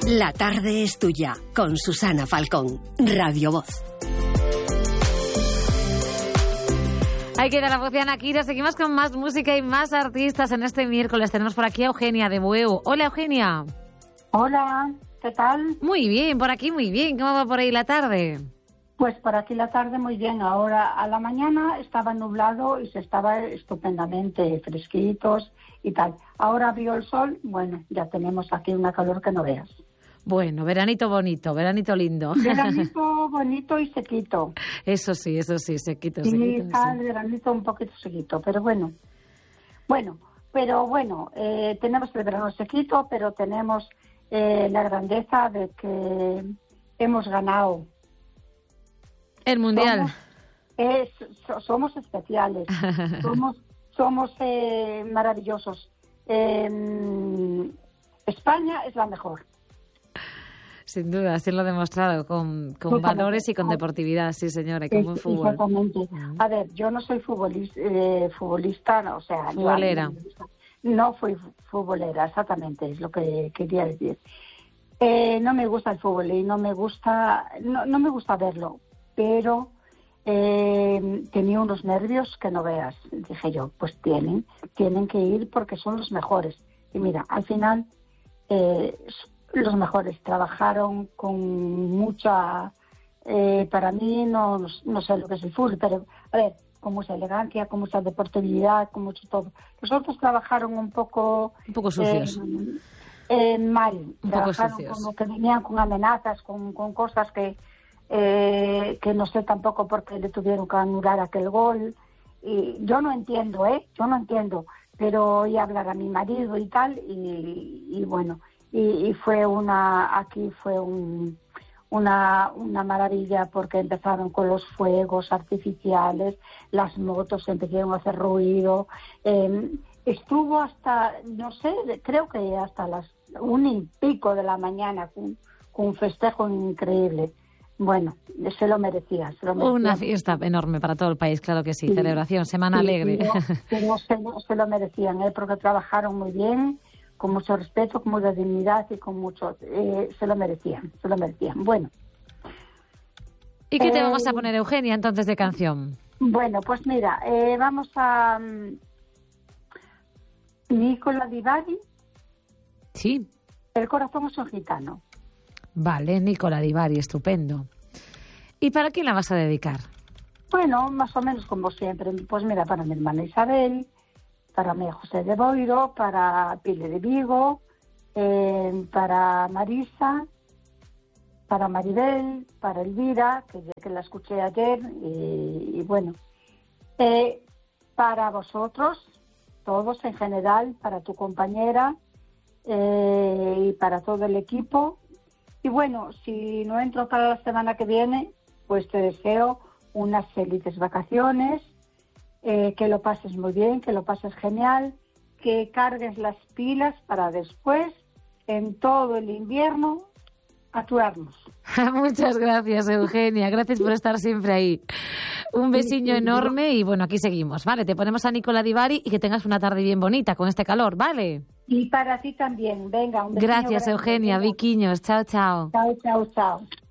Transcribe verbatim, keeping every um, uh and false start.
La tarde es tuya, con Susana Falcón, Radio Voz. Ahí queda la voz de Ana Quira. Seguimos con más música y más artistas en este miércoles. Tenemos por aquí a Eugenia de Bueu. Hola, Eugenia. Hola, ¿qué tal? Muy bien, por aquí muy bien. ¿Cómo va por ahí la tarde? Pues por aquí la tarde muy bien. Ahora a la mañana estaba nublado y se estaba estupendamente fresquitos y tal. Ahora abrió el sol. Bueno, ya tenemos aquí una calor que no veas. Bueno, veranito bonito, veranito lindo. Veranito bonito y sequito. Eso sí, eso sí, sequito, sí, sequito. Está sí, el veranito un poquito sequito, pero bueno. Bueno, pero bueno, eh, tenemos el verano sequito, pero tenemos eh, la grandeza de que hemos ganado. El Mundial. Somos, es, so, somos especiales, somos, somos eh, maravillosos. Eh, España es la mejor. Sin duda, así lo ha demostrado, con, con valores y con deportividad, sí señora, y con buen fútbol. Exactamente. A ver, yo no soy futbolista, eh, futbolista no, o sea... Futbolera. No, no fui futbolera, exactamente, es lo que quería decir. Eh, no me gusta el fútbol y no me gusta, no, no me gusta verlo, pero eh, tenía unos nervios que no veas. Dije yo, pues tienen, tienen que ir porque son los mejores. Y mira, al final... Eh, los mejores trabajaron con mucha eh, para mí no, no sé lo que es el fútbol, pero a ver, con mucha elegancia, con mucha deportividad, con mucho todo. Los otros trabajaron un poco un poco sucios eh, eh, mal, un trabajaron poco sucios. como que venían con amenazas, con, con cosas que eh, que no sé tampoco por qué le tuvieron que anular aquel gol. Y yo no entiendo, eh yo no entiendo, pero oí hablar a mi marido y tal, y, y bueno, Y, y fue una, aquí fue un, una, una maravilla porque empezaron con los fuegos artificiales, las motos empezaron a hacer ruido, eh, estuvo hasta, no sé, creo que hasta las una y pico de la mañana con, con un festejo increíble. Bueno, se lo merecía, se lo merecía. Una fiesta enorme para todo el país, claro que sí, sí. Celebración, semana sí, alegre. Pero, pero se, se lo merecían, ¿eh? Porque trabajaron muy bien, con mucho respeto, con mucha dignidad y con mucho... Eh, se lo merecían, se lo merecían. Bueno. ¿Y qué te eh, vamos a poner, Eugenia, entonces, de canción? Bueno, pues mira, eh, vamos a... Um, Nicola Di Bari. Sí. El corazón es un gitano. Vale, Nicola Di Bari, estupendo. ¿Y para quién la vas a dedicar? Bueno, más o menos como siempre. Pues mira, para mi hermana Isabel, para María José de Boiro, para Pile de Vigo, eh, para Marisa, para Maribel, para Elvira, que, que la escuché ayer, y, y bueno, eh, para vosotros, todos en general, para tu compañera eh, y para todo el equipo. Y bueno, si no entro para la semana que viene, pues te deseo unas felices vacaciones, Eh, que lo pases muy bien, que lo pases genial, que cargues las pilas para después, en todo el invierno, aturarnos. Muchas gracias, Eugenia. Gracias por estar siempre ahí. Un besiño enorme y bueno, aquí seguimos, ¿vale? Te ponemos a Nicola Di Bari y que tengas una tarde bien bonita con este calor, ¿vale? Y para ti también. Venga, un besito. Gracias, grande. Eugenia. Venga. Viquiños. Chao, chao. Chao, chao, chao.